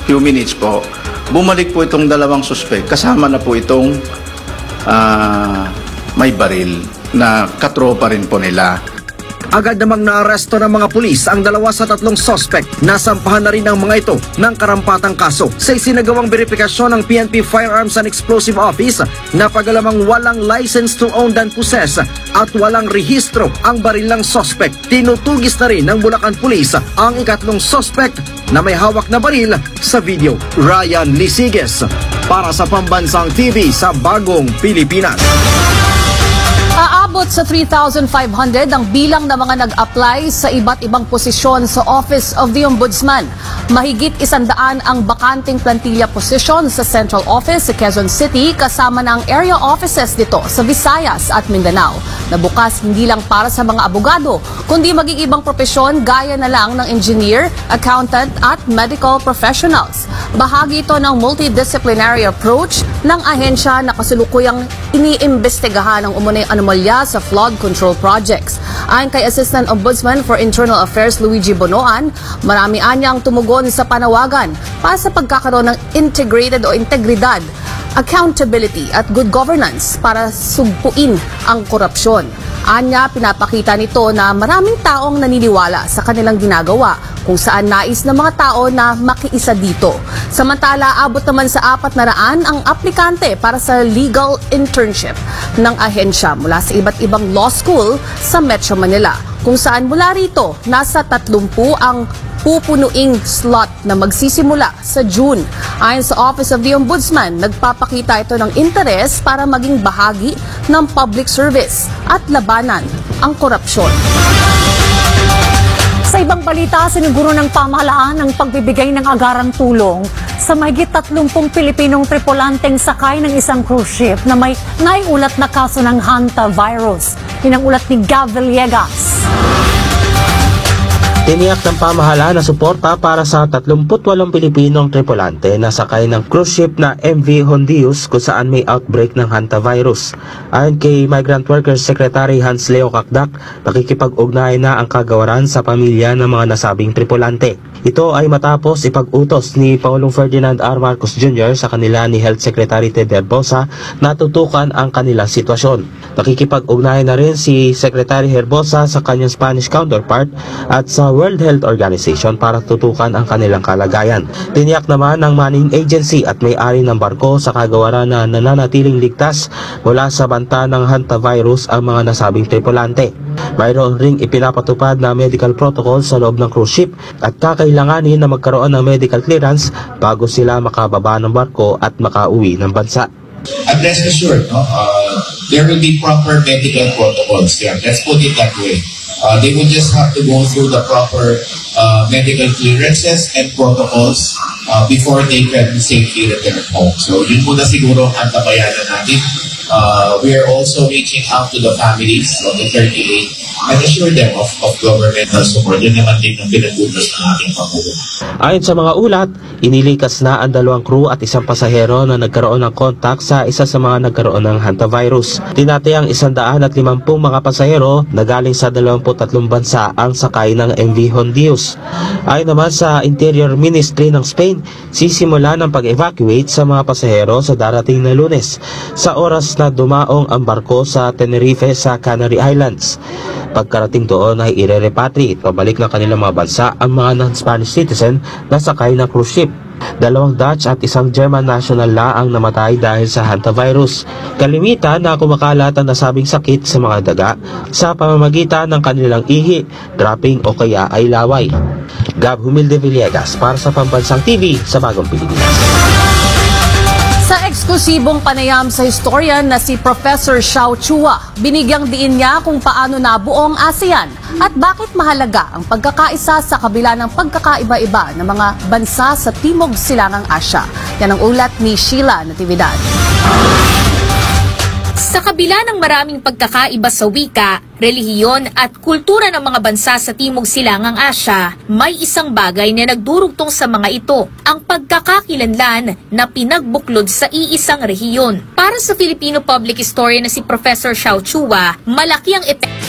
few minutes po, bumalik po itong dalawang suspect. Kasama na po itong may baril na katropa rin po nila. Agad namang naaresto ng mga pulis ang 2 sa 3 suspect. Nasampahan na rin ang mga ito ng karampatang kaso sa isinagawang verifikasyon ng PNP Firearms and Explosive Office na pagalamang walang license to own and possess at walang rehistro ang baril ng suspect. Tinutugis na rin ng Bulacan Police ang ikatlong suspect na may hawak na baril sa video. Ryan Lisiges para sa Pambansang TV sa Bagong Pilipinas. Aabot sa 3,500 ang bilang ng mga nag-apply sa iba't ibang posisyon sa Office of the Ombudsman. Mahigit 100 ang bakanting plantilla posisyon sa Central Office sa Quezon City kasama ng area offices dito sa Visayas at Mindanao. Na bukas hindi lang para sa mga abogado, kundi maging ibang propesyon gaya na lang ng engineer, accountant at medical professionals. Bahagi ito ng multidisciplinary approach ng ahensya na kasulukuyang iniimbestigahan ang umunay anomalya sa flood control projects. Ayon kay Assistant Ombudsman for Internal Affairs Luigi Bonoan, marami anyang tumugon sa panawagan para sa pagkakaroon ng integrated o integridad, accountability at good governance para sugpuin ang korupsyon. Anya, pinapakita nito na maraming taong naniniwala sa kanilang ginagawa kung saan nais ng mga tao na makiisa dito. Samantala, abot naman sa 400 ang aplikante para sa legal internship ng ahensya mula sa iba't ibang law school sa Metro Manila. Kung saan mula rito, nasa 30 ang pupunuing slot na magsisimula sa June. Ayon sa Office of the Ombudsman, nagpapakita ito ng interes para maging bahagi ng public service at labanan ang korupsyon. Sa ibang balita, siniguro ng pamahalaan ang pagbibigay ng agarang tulong sa mahigit 30 Pilipinong tripulanteng sakay ng isang cruise ship na may naiulat na kaso ng hantavirus. Yan ang ulat ni Gav Villegas. Tiniyak ng pamahalaan na suporta para sa 38 Pilipinong tripulante na sakay ng cruise ship na MV Hondius kung saan may outbreak ng hantavirus. Ayon kay Migrant Workers Secretary Hans Leo Kakdak, nakikipag-ugnay na ang kagawaran sa pamilya ng mga nasabing tripulante. Ito ay matapos ipag-utos ni Pangulong Ferdinand R. Marcos Jr. sa kanila ni Health Secretary Ted Herbosa na tutukan ang kanilang sitwasyon. Nakikipag-ugnay na rin si Secretary Herbosa sa kanyang Spanish counterpart at sa World Health Organization para tutukan ang kanilang kalagayan. Tiniyak naman ng manning agency at may-ari ng barko sa kagawaran na nananatiling ligtas mula sa banta ng hantavirus ang mga nasabing tripulante. Mayroon ring ipinapatupad na medical protocol sa loob ng cruise ship at kakailanganin na magkaroon ng medical clearance bago sila makababa ng barko at makauwi ng bansa. And rest assured, there will be proper medical protocols there. Let's put it that way. They will just have to go through the proper medical clearances and protocols before they can safely return home. So yun muna siguro ang tabayanan natin. We are also reaching out to the families of the 38 and assure them of governmental support. Yun naman din ang pinag-utos ng ating Pangulo. Ayon sa mga ulat, inilikas na ang 2 crew at isang pasahero na nagkaroon ng kontak sa isa sa mga nagkaroon ng hantavirus. Tinatayang 150 mga pasahero na galing sa 23 bansa ang sakay ng MV Hondius. Ayon naman sa Interior Ministry ng Spain, sisimula ng pag-evacuate sa mga pasahero sa darating na Lunes sa oras na dumaong ang barko sa Tenerife sa Canary Islands. Pagkarating doon ay ire-repatriate pabalik ng kanilang mga bansa ang mga non-Spanish citizen na sakay ng cruise ship. 2 Dutch at 1 German national na ang namatay dahil sa hantavirus. Kalimitan na kumakalat ang nasabing sakit sa mga daga sa pamamagitan ng kanilang ihi, dropping o kaya ay laway. Gab Humilde Villegas para sa Pambansang TV sa Bagong Pilipinas. Sa eksklusibong panayam sa historian na si Professor Xiao Chua, binigyang diin niya kung paano nabuo ang ASEAN at bakit mahalaga ang pagkakaisa sa kabila ng pagkakaiba-iba ng mga bansa sa Timog Silangang Asya. Yan ang ulat ni Sheila Natividad. Sa kabila ng maraming pagkakaiba sa wika, relihiyon at kultura ng mga bansa sa Timog Silangang Asya, may isang bagay na nagdurugtong sa mga ito, ang pagkakakilanlan na pinagbuklod sa iisang rehiyon. Para sa Filipino public historian na si Professor Xiao Chua, malaki ang epekto